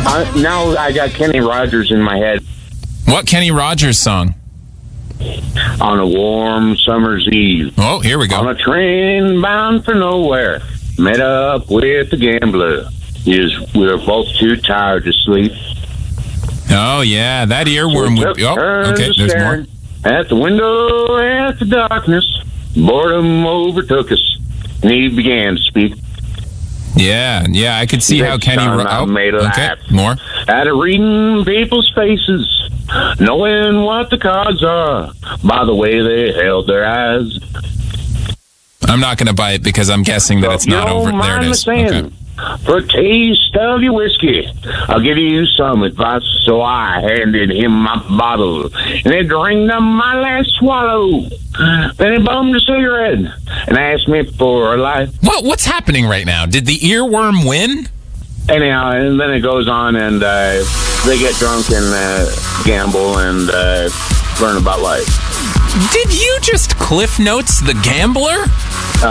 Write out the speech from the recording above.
Now I got Kenny Rogers in my head. What Kenny Rogers song? On a warm summer's eve. Oh, here we go. On a train bound for nowhere. Met up with the gambler. We were both too tired to sleep. Oh, yeah. That earworm would be... Oh, okay. There's more. At the window, at the darkness, boredom overtook us, and he began to speak. Yeah, I could see how Kenny... Okay, more. At a reading people's faces, knowing what the cards are, by the way they held their eyes. I'm not going to buy it because I'm guessing that it's not over. There it is. Okay. For a taste of your whiskey, I'll give you some advice. So I handed him my bottle, and he drank up my last swallow. Then he bummed a cigarette and asked me for a light. What's happening right now? Did the earworm win? Anyhow, and then it goes on, and they get drunk and gamble and learn about life. Did you just Cliff Notes The Gambler?